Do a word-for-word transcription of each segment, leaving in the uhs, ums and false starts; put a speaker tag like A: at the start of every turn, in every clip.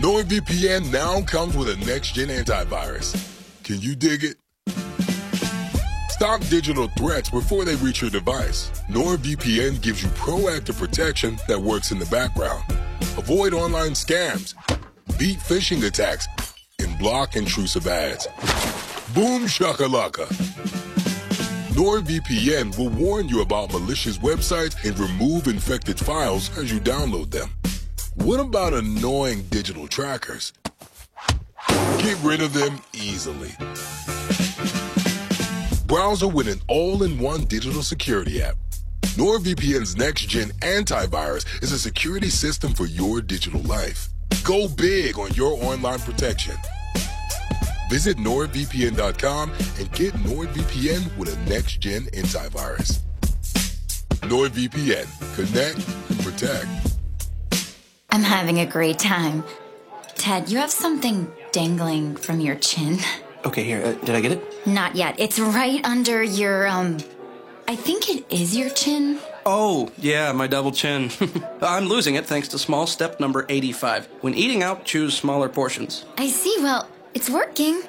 A: NordVPN now comes with a next-gen antivirus. Can you dig it? Stop digital threats before they reach your device. NordVPN gives you proactive protection that works in the background. Avoid online scams, beat phishing attacks, and block intrusive ads. Boom shakalaka. NordVPN will warn you about malicious websites and remove infected files as you download them. What about annoying digital trackers? Get rid of them easily. Browser with an all-in-one digital security app. NordVPN's next-gen antivirus is a security system for your digital life. Go big on your online protection. Visit nord V P N dot com and get NordVPN with a next-gen antivirus. NordVPN. Connect and protect.
B: I'm having a great time. Ted, you have something dangling from your chin.
C: Okay, here. Uh, did I get it?
B: Not yet. It's right under your, um... I think it is your chin.
C: Oh, yeah, my double chin. I'm losing it thanks to small step number eighty-five. When eating out, choose smaller portions.
B: I see. Well, it's working.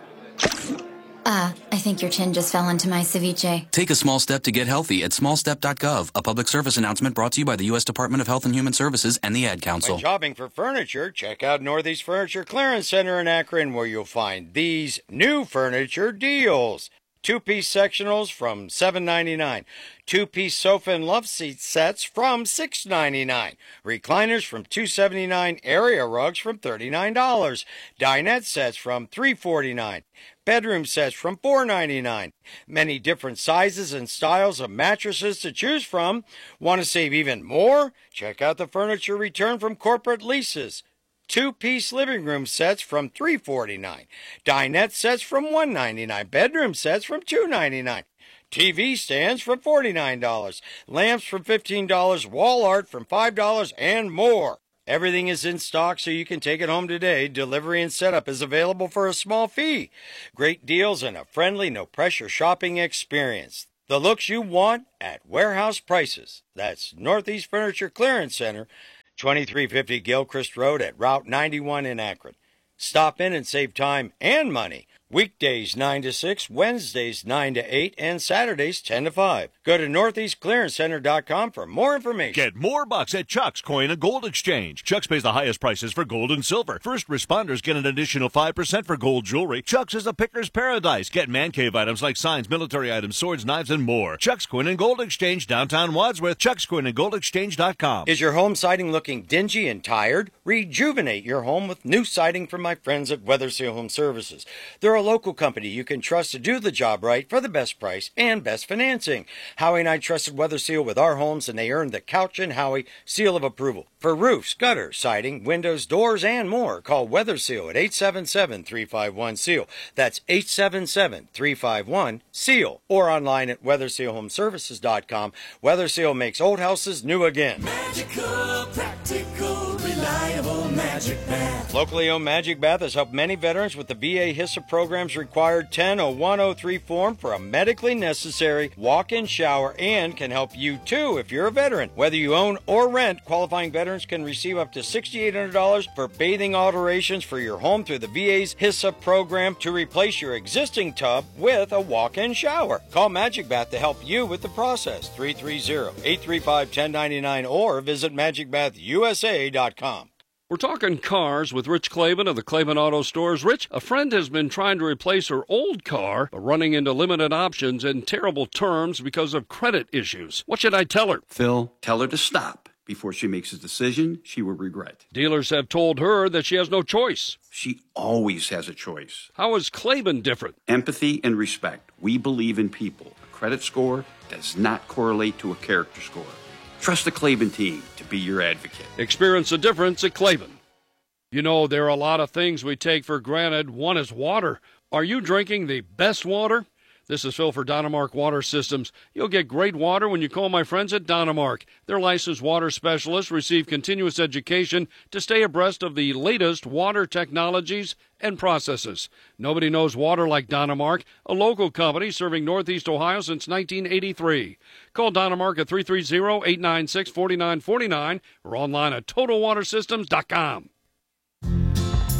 B: Uh, I think your chin just fell into my ceviche.
D: Take a small step to get healthy at small step dot gov. A public service announcement brought to you by the U S Department of Health and Human Services and the Ad Council.
E: When shopping for furniture, check out Northeast Furniture Clearance Center in Akron, where you'll find these new furniture deals. Two-piece sectionals from seven ninety-nine. Two-piece sofa and love seat sets from six ninety-nine. Recliners from two seventy-nine. Area rugs from thirty-nine dollars. Dinette sets from three forty-nine. Bedroom sets from four ninety-nine. Many different sizes and styles of mattresses to choose from. Want to save even more? Check out the furniture return from corporate leases. Two-piece living room sets from three forty-nine. Dinette sets from one ninety-nine. Bedroom sets from two ninety-nine. T V stands from forty-nine dollars. Lamps from fifteen dollars. Wall art from five dollars and more. Everything is in stock so you can take it home today. Delivery and setup is available for a small fee. Great deals and a friendly, no-pressure shopping experience. The looks you want at warehouse prices. That's Northeast Furniture Clearance Center, twenty-three fifty Gilchrist Road at Route ninety-one in Akron. Stop in and save time and money. Weekdays nine to six, Wednesdays nine to eight, and Saturdays ten to five. Go to northeast clearance center dot com for more information.
F: Get more bucks at Chuck's Coin and Gold Exchange. Chuck's pays the highest prices for gold and silver. First responders get an additional five percent for gold jewelry. Chuck's is a picker's paradise. Get man cave items like signs, military items, swords, knives, and more. Chuck's Coin and Gold Exchange, downtown Wadsworth. Chuck's Coin and Gold Exchange dot com.
E: Is your home siding looking dingy and tired? Rejuvenate your home with new siding from my friends at Weather Seal Home Services. They're a local company you can trust to do the job right for the best price and best financing. Howie and I trusted Weather Seal with our homes, and they earned the Couch and Howie seal of approval. For roofs, gutters, siding, windows, doors, and more, call Weather Seal at eight seven seven, three five one, S E A L. That's eight seven seven, three five one, S E A L. Or online at weather seal home services dot com. Weather Seal makes old houses new again.
G: Magical, practical, reliable Magic Bath.
E: Locally owned Magic Bath has helped many veterans with the V A HISA program's required ten oh one oh three form for a medically necessary walk-in shower, and can help you too if you're a veteran. Whether you own or rent, qualifying veterans can receive up to six thousand eight hundred dollars for bathing alterations for your home through the V A's HISA program to replace your existing tub with a walk-in shower. Call Magic Bath to help you with the process. three three zero, eight three five, one oh nine nine or visit magic bath u s a dot com.
H: We're talking cars with Rich Clavin of the Clavin Auto Stores. Rich, a friend has been trying to replace her old car, but running into limited options and terrible terms because of credit issues. What should I tell her?
I: Phil, tell her to stop before she makes a decision she will regret.
H: Dealers have told her that she has no choice.
I: She always has a choice.
H: How is Clavin different?
I: Empathy and respect. We believe in people. A credit score does not correlate to a character score. Trust the Clavin team to be your advocate.
H: Experience the difference at Clavin. You know, there are a lot of things we take for granted. One is water. Are you drinking the best water? This is Phil for Dynamark Water Systems. You'll get great water when you call my friends at Dynamark. Their licensed water specialists receive continuous education to stay abreast of the latest water technologies and processes. Nobody knows water like Dynamark, a local company serving Northeast Ohio since nineteen eighty-three. Call Dynamark at three three zero, eight nine six, four nine four nine or online at total water systems dot com.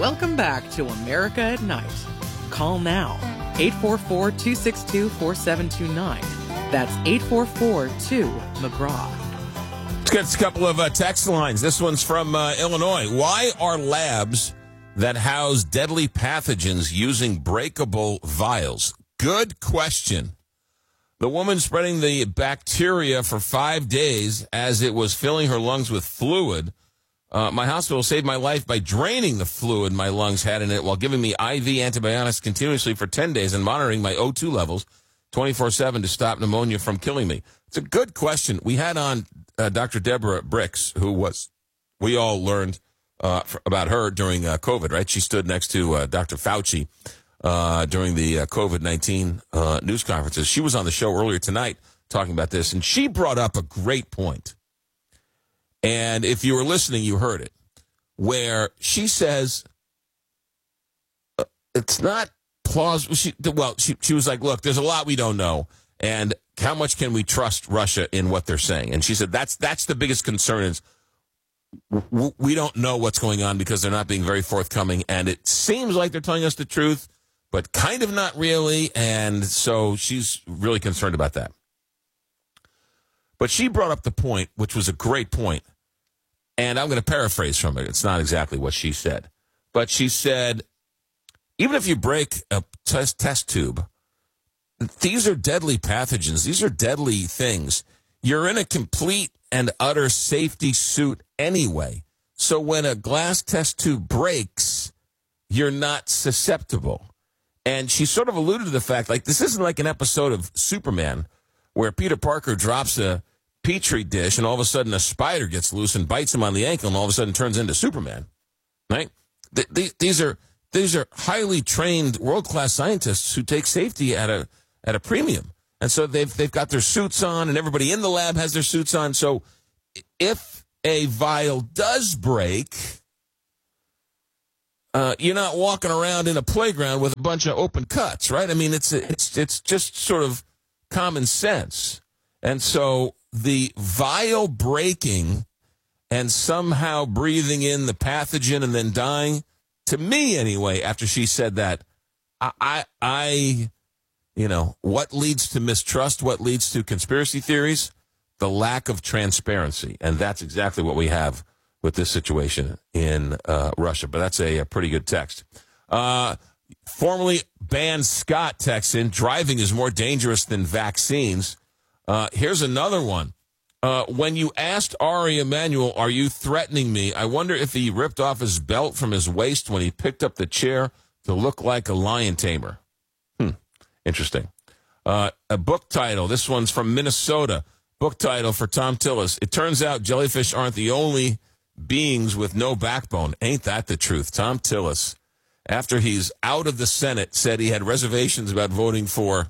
J: Welcome back to America at Night. Call now, eight four four, two six two, four seven two nine. That's eight four four two, McGraw.
K: Let's get a couple of uh, text lines. This one's from uh, Illinois. Why are labs that house deadly pathogens using breakable vials? Good question. The woman spreading the bacteria for five days as it was filling her lungs with fluid. Uh, my hospital saved my life by draining the fluid my lungs had in it while giving me I V antibiotics continuously for ten days and monitoring my O two levels twenty-four seven to stop pneumonia from killing me. It's a good question. We had on uh, Doctor Deborah Bricks, who was, we all learned uh, for, about her during uh, COVID, right? She stood next to uh, Doctor Fauci uh, during the uh, COVID nineteen uh, news conferences. She was on the show earlier tonight talking about this, and she brought up a great point. And if you were listening, you heard it, where she says uh, it's not plausible. She, well, she, she was like, look, there's a lot we don't know. And how much can we trust Russia in what they're saying? And she said that's that's the biggest concern is w- we don't know what's going on because they're not being very forthcoming. And it seems like they're telling us the truth, but kind of not really. And so she's really concerned about that. But she brought up the point, which was a great point. And I'm going to paraphrase from it. It's not exactly what she said. But she said, even if you break a test, test tube, these are deadly pathogens. These are deadly things. You're in a complete and utter safety suit anyway. So when a glass test tube breaks, you're not susceptible. And she sort of alluded to the fact, like, this isn't like an episode of Superman where Peter Parker drops a Petri dish and all of a sudden a spider gets loose and bites him on the ankle and all of a sudden turns into Superman, right? Th- th- these are these are highly trained world-class scientists who take safety at a at a premium. And so they've they've got their suits on and everybody in the lab has their suits on. So if a vial does break, uh, you're not walking around in a playground with a bunch of open cuts, right? I mean, it's it's it's just sort of common sense. And so the vial breaking and somehow breathing in the pathogen and then dying, to me anyway, after she said that, I, I, I, you know, what leads to mistrust, what leads to conspiracy theories? The lack of transparency. And that's exactly what we have with this situation in uh, Russia. But that's a, a pretty good text. Uh, formerly banned Scott texts in, driving is more dangerous than vaccines. Uh, here's another one. Uh, when you asked Ari Emanuel, are you threatening me? I wonder if he ripped off his belt from his waist when he picked up the chair to look like a lion tamer. Hmm. Interesting. Uh, a book title. This one's from Minnesota. Book title for Tom Tillis. It turns out jellyfish aren't the only beings with no backbone. Ain't that the truth? Tom Tillis, after he's out of the Senate, said he had reservations about voting for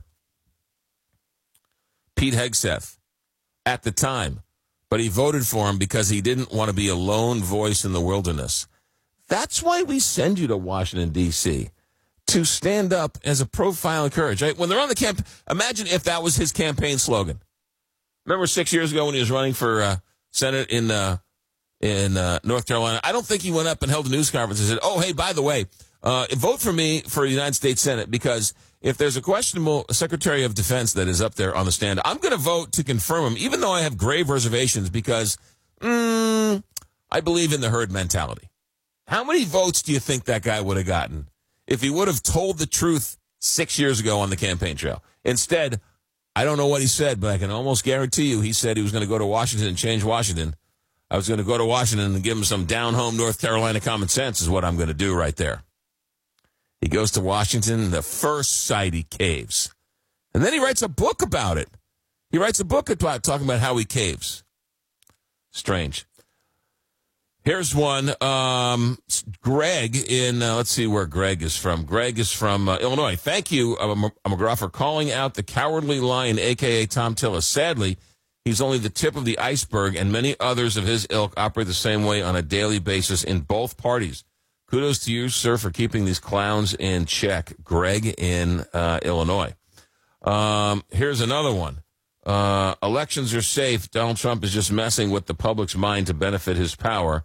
K: Pete Hegseth at the time, but he voted for him because he didn't want to be a lone voice in the wilderness. That's why we send you to Washington, D C, to stand up as a profile of courage. Right? When they're on the camp, imagine if that was his campaign slogan. Remember six years ago when he was running for uh, Senate in uh, in uh, North Carolina? I don't think he went up and held a news conference and said, oh, hey, by the way, uh, vote for me for the United States Senate because if there's a questionable Secretary of Defense that is up there on the stand, I'm going to vote to confirm him, even though I have grave reservations because mm, I believe in the herd mentality. How many votes do you think that guy would have gotten if he would have told the truth six years ago on the campaign trail? Instead, I don't know what he said, but I can almost guarantee you he said he was going to go to Washington and change Washington. I was going to go to Washington and give him some down-home North Carolina common sense is what I'm going to do right there. He goes to Washington, the first site he caves. And then he writes a book about it. He writes a book about talking about how he caves. Strange. Here's one. Um, Greg in, uh, let's see where Greg is from. Greg is from uh, Illinois. Thank you, uh, McGraw, for calling out the cowardly lion, a k a. Tom Tillis. Sadly, he's only the tip of the iceberg, and many others of his ilk operate the same way on a daily basis in both parties. Kudos to you, sir, for keeping these clowns in check. Greg in uh, Illinois. Um, here's another one. Uh, elections are safe. Donald Trump is just messing with the public's mind to benefit his power.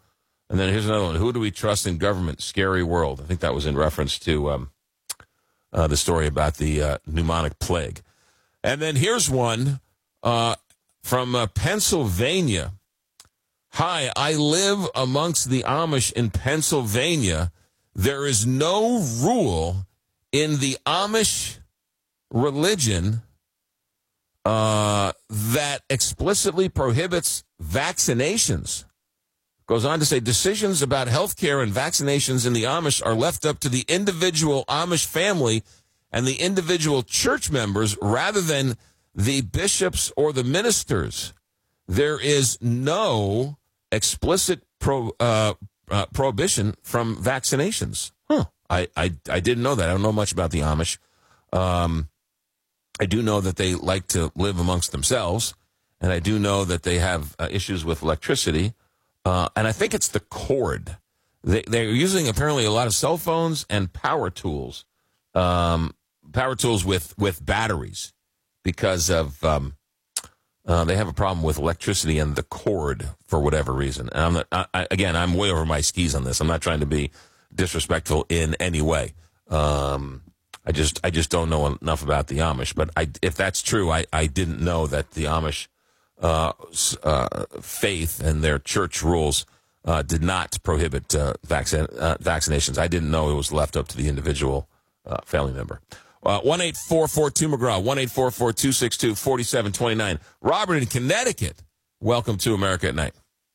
K: And then here's another one. Who do we trust in government? Scary world. I think that was in reference to um, uh, the story about the uh, pneumonic plague. And then here's one uh, from uh, Pennsylvania. Hi, I live amongst the Amish in Pennsylvania. There is no rule in the Amish religion uh, that explicitly prohibits vaccinations. Goes on to say decisions about health care and vaccinations in the Amish are left up to the individual Amish family and the individual church members rather than the bishops or the ministers. There is no explicit pro, uh, uh, prohibition from vaccinations. Huh. I, I, I didn't know that. I don't know much about the Amish. Um, I do know that they like to live amongst themselves, and I do know that they have uh, issues with electricity. Uh, and I think it's the cord. They, they're using apparently a lot of cell phones and power tools, um, power tools with, with batteries because of um, uh, they have a problem with electricity and the cord for whatever reason. And I'm not, I, I, again, I'm way over my skis on this. I'm not trying to be disrespectful in any way. Um, I just I just don't know enough about the Amish. But I, if that's true, I, I didn't know that the Amish Uh, uh, faith and their church rules uh, did not prohibit uh, vaccine, uh, vaccinations. I didn't know it was left up to the individual uh, family member. Uh, one eight four four two McGraw, one eight four four two six two four seven two nine. Robert in Connecticut, welcome to America at Night.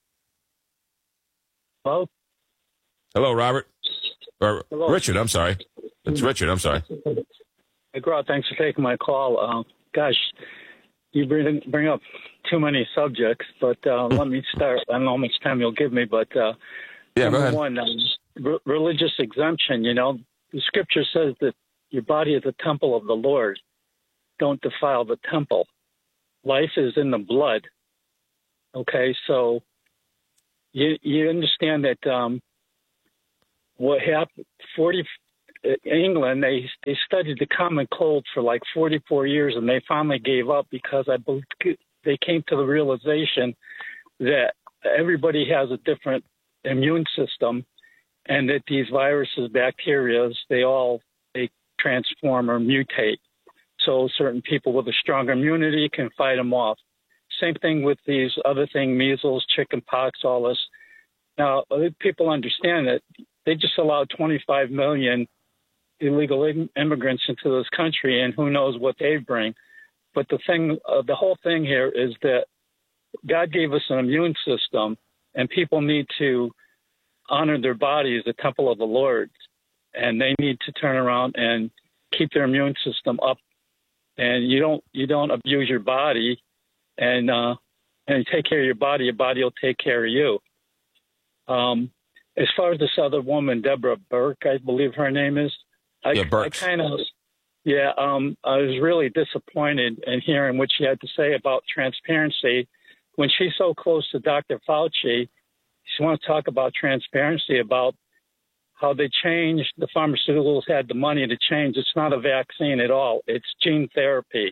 L: Hello?
K: Hello, Robert. Or
L: Hello.
K: Richard, I'm sorry. It's Richard, I'm sorry.
L: McGraw, thanks for taking my call. Uh, gosh, you bring, bring up too many subjects, but uh, let me start. I don't know how much time you'll give me, but uh,
K: yeah,
L: number
K: go ahead.
L: one, um, re- religious exemption. You know, the scripture says that your body is a temple of the Lord. Don't defile the temple. Life is in the blood. Okay, so you you understand that um, what happened? Forty. England, they they studied the common cold for like forty-four years, and they finally gave up because I believe they came to the realization that everybody has a different immune system, and that these viruses, bacteria, they all they transform or mutate. So certain people with a stronger immunity can fight them off. Same thing with these other things, measles, chicken pox, all this. Now, people understand that they just allowed twenty-five million illegal immigrants into this country, and who knows what they bring. But the thing, uh, the whole thing here is that God gave us an immune system, and people need to honor their body as the temple of the Lord, and they need to turn around and keep their immune system up. And you don't you don't abuse your body, and uh, and you take care of your body. Your body will take care of you. Um, as far as this other woman, Deborah Burke, I believe her name is. I,
K: yeah,
L: I kind of, yeah, um, I was really disappointed in hearing what she had to say about transparency. When she's so close to Doctor Fauci, she wants to talk about transparency, about how they changed, the pharmaceuticals had the money to change. It's not a vaccine at all. It's gene therapy.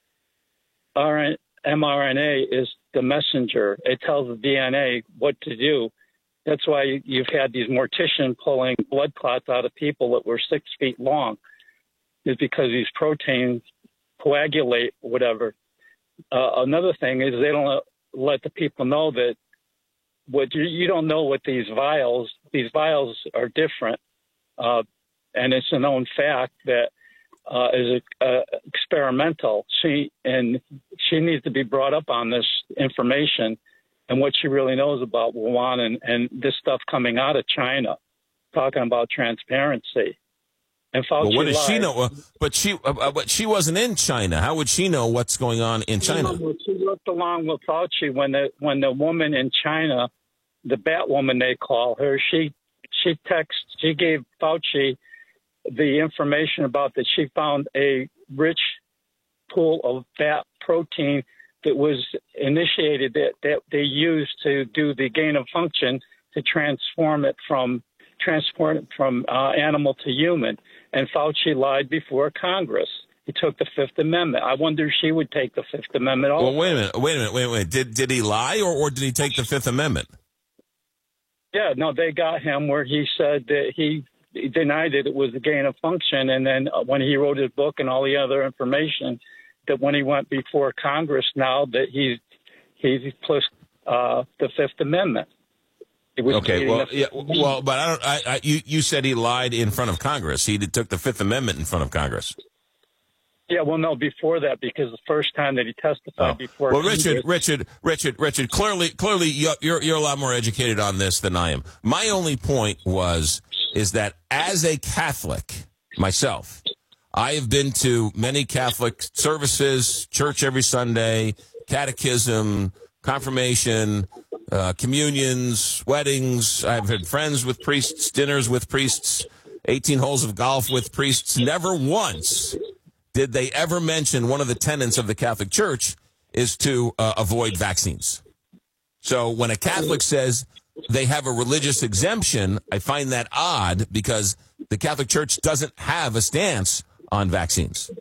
L: mRNA is the messenger. It tells the D N A what to do. That's why you've had these morticians pulling blood clots out of people that were six feet long, is because these proteins coagulate, whatever. Uh, another thing is they don't let the people know that what you, you don't know what these vials, these vials are different. Uh, and it's a known fact that uh, is uh, experimental. She, and she needs to be brought up on this information and what she really knows about Wuhan and, and this stuff coming out of China, talking about transparency. And Fauci
K: well, what does
L: lied.
K: she know? But she, uh, but she wasn't in China. How would she know what's going on in China?
L: She looked along with Fauci when the when the woman in China, the Bat woman they call her, she she text she gave Fauci the information about that she found a rich pool of bat protein that was initiated that, that they used to do the gain of function to transform it from transport it from uh, animal to human. And Fauci lied before Congress. He took the Fifth Amendment. I wonder if she would take the Fifth Amendment also.
K: Well, wait a minute. Wait a minute. Wait a minute. Did did he lie or, or did he take the Fifth Amendment?
L: Yeah, no, they got him where he said that he, he denied that it was a gain of function. And then when he wrote his book and all the other information, that when he went before Congress now that he's, he's pushed uh, the Fifth Amendment.
K: Okay, well, yeah, well, but I don't. I, I, you, you said he lied in front of Congress. He did, took the Fifth Amendment in front of Congress.
L: Yeah, well, no, before that, because the first time that he testified
K: oh.
L: before.
K: Well, Richard, Richard, Richard, Richard. Clearly, clearly, you're you're a lot more educated on this than I am. My only point was is that as a Catholic myself, I have been to many Catholic services, church every Sunday, catechism, confirmation. Uh, communions, weddings. I've had friends with priests, dinners with priests, eighteen holes of golf with priests. Never once did they ever mention one of the tenets of the Catholic Church is to uh, avoid vaccines. So when a Catholic says they have a religious exemption, I find that odd because the Catholic Church doesn't have a stance on vaccines.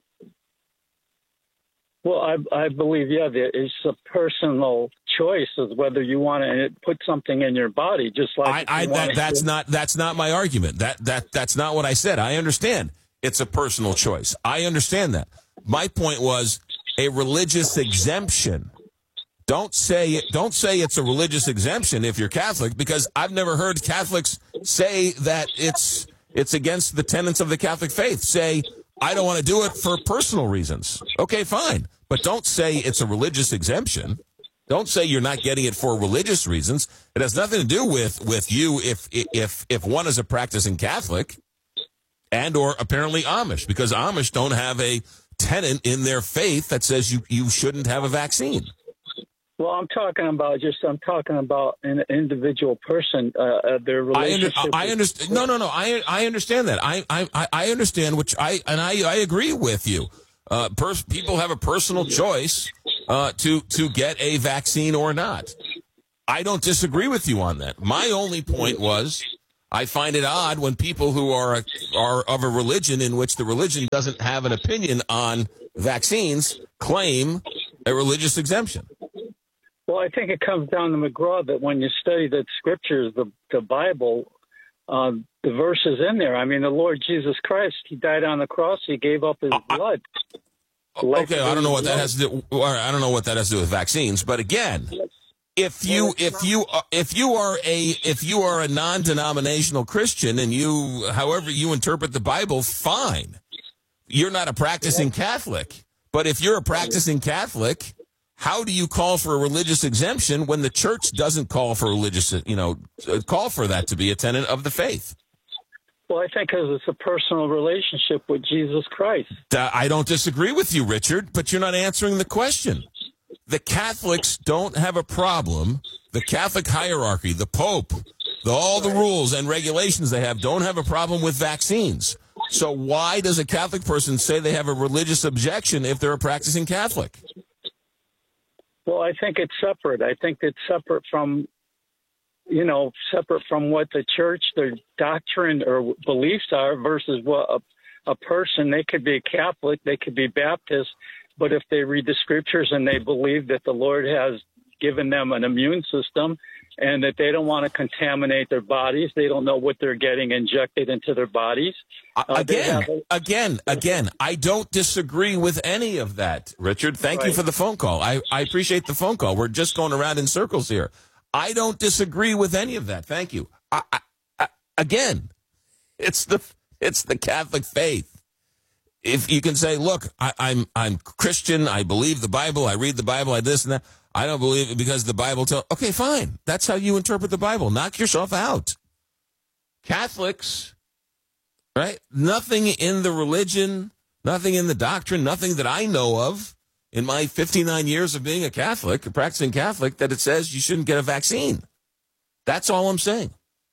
L: Well, I, I believe, yeah, there is a personal choice of whether you want to put something in your body, just like
K: I, I that, that's to... not that's not my argument. That that that's not what I said. I understand it's a personal choice. I understand that. My point was a religious exemption. Don't say it. Don't say it's a religious exemption if you're Catholic, because I've never heard Catholics say that it's it's against the tenets of the Catholic faith. Say, I don't want to do it for personal reasons. Okay, fine. But don't say it's a religious exemption. Don't say you're not getting it for religious reasons. It has nothing to do with, with you if if if one is a practicing Catholic and or apparently Amish, because Amish don't have a tenet in their faith that says you, you shouldn't have a vaccine.
L: Well, I'm talking about just, I'm talking about an individual person, uh, their relationship.
K: I, under, I understand. No, no, no. I I understand that. I I I understand, which I and I I agree with you. Uh, pers- people have a personal choice uh, to to get a vaccine or not. I don't disagree with you on that. My only point was, I find it odd when people who are are of a religion in which the religion doesn't have an opinion on vaccines claim a religious exemption.
L: Well, I think it comes down to McGraw that when you study the scriptures, the the Bible, uh, the verses in there. I mean, the Lord Jesus Christ, he died on the cross. He gave up his uh, blood.
K: Okay, I don't know what that has to do. Or I don't know what that has to do with vaccines. But again, if you if you if you are a if you are a non-denominational Christian and you, however you interpret the Bible, fine. You're not a practicing Catholic. But if you're a practicing Catholic, how do you call for a religious exemption when the church doesn't call for religious, you know, call for that to be a tenet of the faith?
L: Well, I think because it's a personal relationship with Jesus Christ.
K: I don't disagree with you, Richard, but you're not answering the question. The Catholics don't have a problem. The Catholic hierarchy, the Pope, the, all the rules and regulations they have don't have a problem with vaccines. So why does a Catholic person say they have a religious objection if they're a practicing Catholic?
L: Well, I think it's separate. I think it's separate from, you know, separate from what the church, their doctrine or beliefs are versus what a, a person, they could be Catholic, they could be Baptist, but if they read the scriptures and they believe that the Lord has given them an immune system and that they don't want to contaminate their bodies, they don't know what they're getting injected into their bodies.
K: Uh, again, a- again, again, I don't disagree with any of that, Richard. Thank right. you for the phone call. I, I appreciate the phone call. We're just going around in circles here. I don't disagree with any of that. Thank you. I, I, I, again, it's the it's the Catholic faith. If you can say, look, I, I'm I'm Christian, I believe the Bible, I read the Bible, I this and that. I don't believe it because the Bible tells. Okay, fine. That's how you interpret the Bible. Knock yourself out. Catholics, right? Nothing in the religion, nothing in the doctrine, nothing that I know of in my fifty-nine years of being a Catholic, a practicing Catholic, that it says you shouldn't get a vaccine. That's all I'm saying.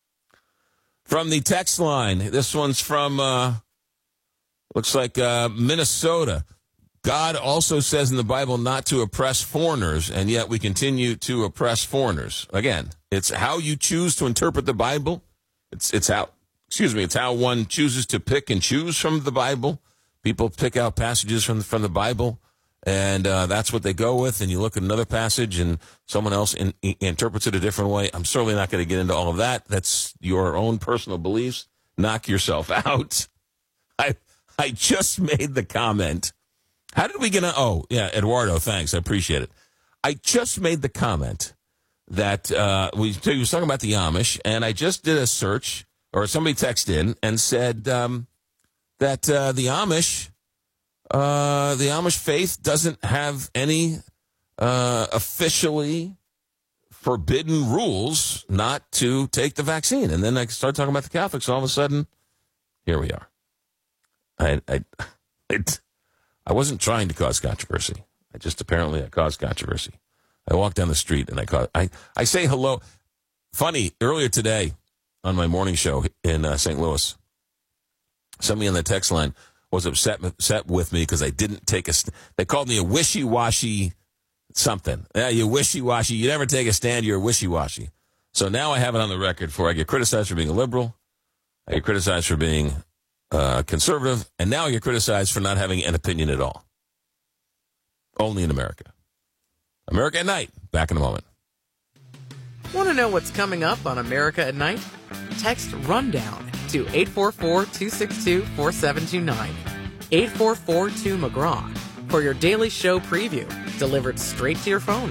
K: From the text line, this one's from, uh, looks like uh, Minnesota. God also says in the Bible not to oppress foreigners, and yet we continue to oppress foreigners. Again, it's how you choose to interpret the Bible. It's it's how, excuse me, it's how one chooses to pick and choose from the Bible. People pick out passages from the, from the Bible And uh, that's what they go with, and you look at another passage and someone else in, in, interprets it a different way. I'm certainly not going to get into all of that. That's your own personal beliefs. Knock yourself out. I I just made the comment. How did we get on? Oh, yeah, Eduardo, thanks. I appreciate it. I just made the comment that uh, we, we was talking about the Amish, and I just did a search, or somebody texted in and said um, that uh, the Amish... Uh, the Amish faith doesn't have any uh, officially forbidden rules not to take the vaccine. And then I started talking about the Catholics. All of a sudden, here we are. I I, I, I wasn't trying to cause controversy. I just apparently I caused controversy. I walked down the street and I caught, I, I say hello. Funny, earlier today on my morning show in uh, Saint Louis, somebody on the text line was upset, upset with me because I didn't take a, they called me a wishy-washy something. Yeah, you wishy-washy. You never take a stand, you're wishy-washy. So now I have it on the record for I get criticized for being a liberal, I get criticized for being uh, conservative, and now I get criticized for not having an opinion at all. Only in America. America at Night. Back in a moment.
J: Want to know what's coming up on America at Night? Text RUNDOWN to eight four four, two six two, four seven two nine. eight four four two McGraw for your daily show preview, delivered straight to your phone.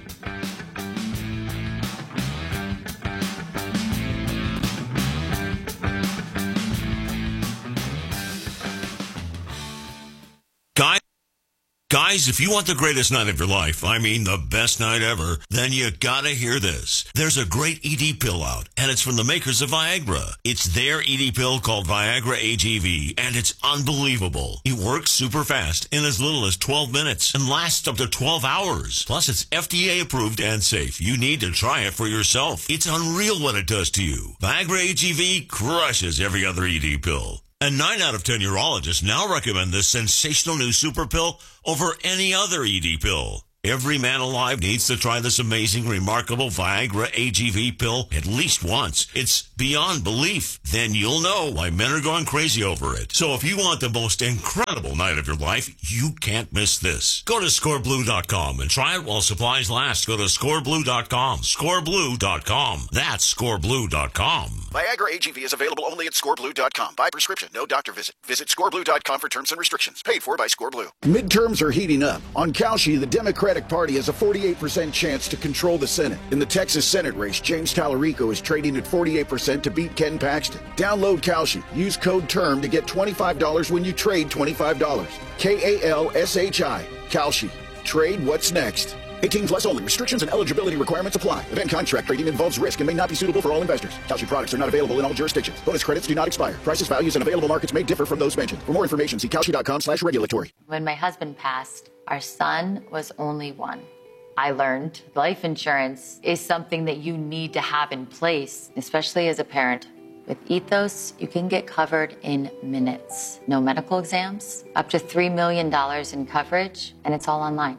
M: Guys, guys, if you want the greatest night of your life, I mean the best night ever, then you gotta hear this. There's a great E D pill out, and it's from the makers of Viagra. It's their E D pill called Viagra A G V, and it's unbelievable. It works super fast in as little as twelve minutes and lasts up to twelve hours. Plus, it's F D A approved and safe. You need to try it for yourself. It's unreal what it does to you. Viagra A G V crushes every other E D pill. And nine out of ten urologists now recommend this sensational new super pill over any other E D pill. Every man alive needs to try this amazing, remarkable Viagra A G V pill at least once. It's beyond belief. Then you'll know why men are going crazy over it. So if you want the most incredible night of your life, you can't miss this. Go to score blue dot com and try it while supplies last. Go to score blue dot com. score blue dot com. That's score blue dot com.
N: Viagra A G V is available only at score blue dot com. By prescription, no doctor visit. Visit score blue dot com for terms and restrictions. Paid for by ScoreBlue.
O: Midterms are heating up. On Kalshi, the Democratic Party has a forty-eight percent chance to control the Senate. In the Texas Senate race, James Tallarico is trading at forty-eight percent to beat Ken Paxton. Download Kalshi. Use code TERM to get twenty-five dollars when you trade twenty-five dollars. K A L S H I. Kalshi. Trade what's next. eighteen plus only. Restrictions and eligibility requirements apply. Event contract trading involves risk and may not be suitable for all investors. Kalshi products are not available in all jurisdictions. Bonus credits do not expire. Prices, values, and available markets may differ from those mentioned. For more information, see kalshi dot com slash regulatory.
P: When my husband passed, our son was only one. I learned life insurance is something that you need to have in place, especially as a parent. With Ethos, you can get covered in minutes. No medical exams, up to three million dollars in coverage, and it's all online.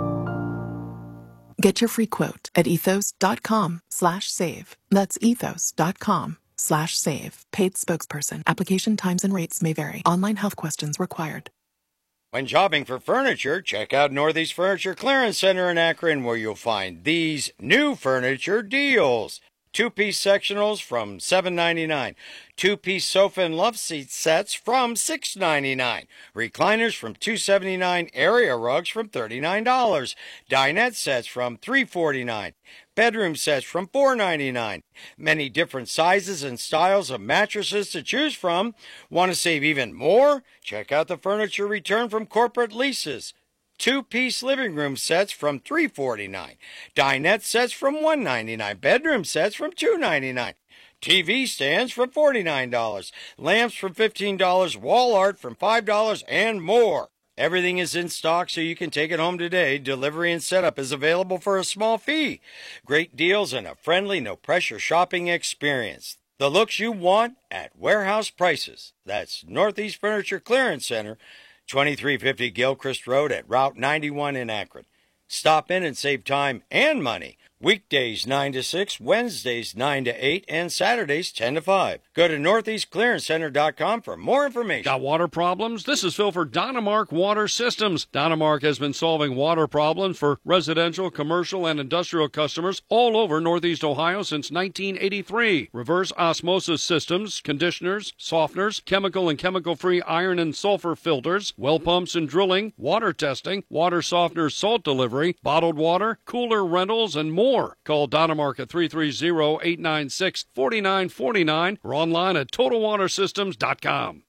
Q: Get your free quote at ethos dot com slash save. That's ethos dot com slash save. Paid spokesperson. Application times and rates may vary. Online health questions required.
E: When shopping for furniture, check out Northeast Furniture Clearance Center in Akron, where you'll find these new furniture deals. Two-piece sectionals from seven ninety-nine. Two-piece sofa and love seat sets from six ninety-nine. Recliners from two seventy-nine. Area rugs from thirty-nine dollars. Dinette sets from three forty-nine. Bedroom sets from four ninety-nine. Many different sizes and styles of mattresses to choose from. Want to save even more? Check out the furniture return from corporate leases. Two-piece living room sets from three forty-nine. Dinette sets from one ninety-nine. Bedroom sets from two ninety-nine. T V stands from forty-nine dollars. Lamps from fifteen dollars. Wall art from five dollars and more. Everything is in stock so you can take it home today. Delivery and setup is available for a small fee. Great deals and a friendly, no-pressure shopping experience. The looks you want at warehouse prices. That's Northeast Furniture Clearance Center, twenty-three fifty Gilchrist Road at Route ninety-one in Akron. Stop in and save time and money Weekdays nine to six, Wednesdays nine to eight, and Saturdays ten to five. Go to northeast clearance center dot com for more information.
H: Got water problems? This is Phil for Dynamark Water Systems. Dynamark has been solving water problems for residential, commercial, and industrial customers all over Northeast Ohio since nineteen eighty-three. Reverse osmosis systems, conditioners, softeners, chemical and chemical-free iron and sulfur filters, well pumps and drilling, water testing, water softeners, salt delivery, bottled water, cooler rentals, and more. Call Dynamark at three three zero, eight nine six, four nine four nine or online at total water systems dot com.